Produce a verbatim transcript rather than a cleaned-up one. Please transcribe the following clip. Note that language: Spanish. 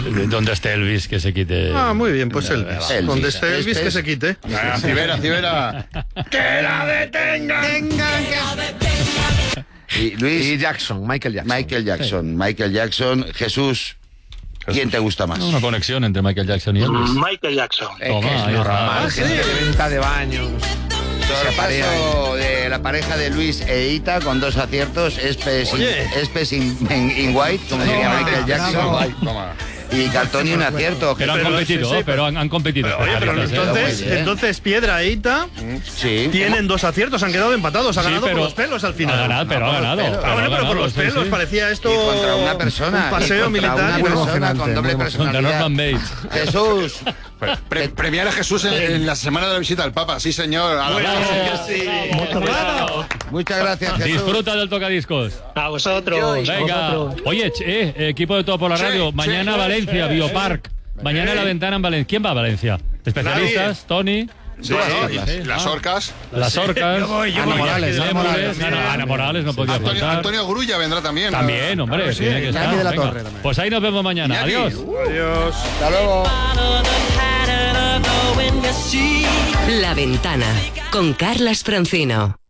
Donde esté Elvis, que se quite. Ah, muy bien, pues Elvis. Elvis. Donde esté Elvis, Este que es- se quite. Ah, Cibera, Cibera. ¡Que la detengan! Y Luis, Y Jackson, Michael Jackson. Michael Jackson. Michael Jackson. Jesús, ¿quién te gusta más? Una conexión entre Michael Jackson y Elvis. Michael Jackson. Es Toma, que es ahí está. normal, Ah, gente sí. de venta de baños. Se aparea ahí. Sorpaso de la pareja de Luis e Ita con dos aciertos. Espes in, Oye. Espes in, in- in white, como diría Michael Jackson. Ay, toma. Y Cartón y un acierto. Pero han Pero, competido, sí, sí, pero han, han competido. Oye, pero Especialistas, ¿eh? entonces, Muy bien. entonces Piedra e Ita Sí. tienen dos aciertos, han quedado empatados, ha Sí, ganado pero- por los pelos al final. Ha ganado, pero No, ha por los ganado. pelos. Ah, bueno, ha pero por ganado, los sí, pelos sí. parecía esto Y contra una persona. un paseo y contra militar. una Muy persona emocionante, con doble muy Contra Norman personalidad. Bates. Jesús, Pre- premiar a Jesús en, en la semana de la visita al Papa. Sí, señor. A la Bueno, brava. sí que sí. Bravo. muchas gracias, Jesús. Disfruta del tocadiscos. A vosotros. Venga. vosotros. Oye, ch- eh, equipo de Todo por la Sí, Radio. sí, Mañana sí, Valencia, sí, Biopark. Mañana La Ventana en Valencia. ¿Quién va a Valencia? Especialistas, Tony, Sí, Bueno, sí, sí. las Ah. orcas. las orcas, Yo voy, yo Ana voy. Morales, Ana Lémules, Morales. Ana, Ana Morales no podía Antonio, faltar. Antonio Grulla vendrá también. También, hombre, Claro, sí, tiene que Iñaki estar. de la Venga. Torre también. Pues ahí nos vemos mañana. Iñaki. Adiós. Adiós. Hasta luego. La Ventana con Carlas Francino.